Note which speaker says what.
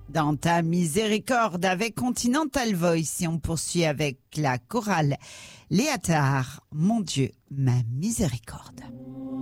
Speaker 1: Dans ta miséricorde avec Continental Voice, et on poursuit avec la chorale Léatard, mon Dieu, ma miséricorde.